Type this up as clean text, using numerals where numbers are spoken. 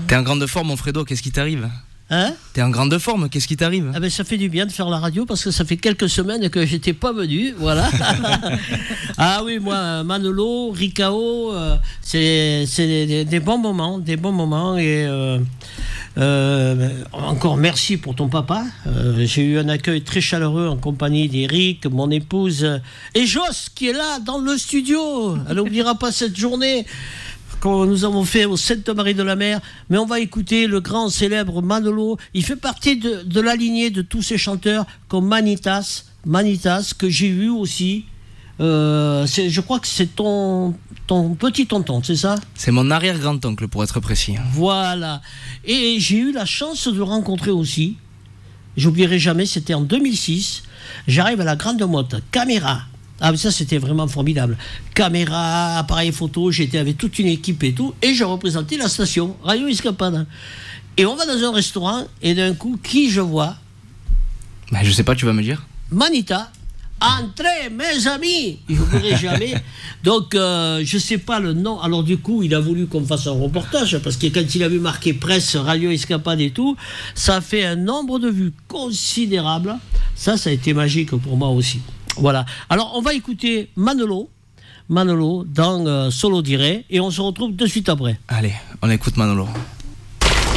T'es en grande forme, mon Fredo, qu'est-ce qui t'arrive ? Hein ? T'es en grande forme, qu'est-ce qui t'arrive ? Ah ben ça fait du bien de faire la radio parce que ça fait quelques semaines que j'étais pas venu, voilà. Ah oui, moi, Manolo, Ricao, c'est des bons moments, et encore merci pour ton papa. J'ai eu un accueil très chaleureux en compagnie d'Éric, mon épouse, et Joss qui est là dans le studio. Elle n'oubliera pas cette journée que nous avons fait au Sainte-Marie-de-la-Mer, mais on va écouter le grand célèbre Manolo. Il fait partie de la lignée de tous ces chanteurs comme Manitas, que j'ai eu aussi. Je crois que c'est ton petit tonton, c'est ça ? C'est mon arrière-grand-oncle, pour être précis. Voilà. Et j'ai eu la chance de le rencontrer aussi. J'oublierai jamais, c'était en 2006. J'arrive à la Grande Motte, caméra. Ah mais ça c'était vraiment formidable. Caméra, appareil photo, j'étais avec toute une équipe et tout, et je représentais la station, Radio Escapade. Et on va dans un restaurant, et d'un coup, qui je vois ? Bah, je sais pas, tu vas me dire ? Manita. Entrez, mes amis. Je n'oublierai jamais. Donc, je sais pas le nom. Alors du coup, il a voulu qu'on fasse un reportage, parce que quand il a vu marqué presse, Radio Escapade et tout, ça a fait un nombre de vues considérable. Ça a été magique pour moi aussi. Voilà. Alors, on va écouter Manolo dans Solo Diré, et on se retrouve de suite après. Allez, on écoute Manolo.